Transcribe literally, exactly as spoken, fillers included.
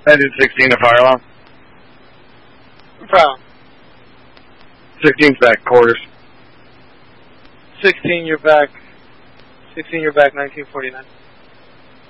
Engine sixteen to fire alarm. No problem. sixteen's back, quarters. sixteen, you're back. sixteen, you're back, nineteen forty-nine.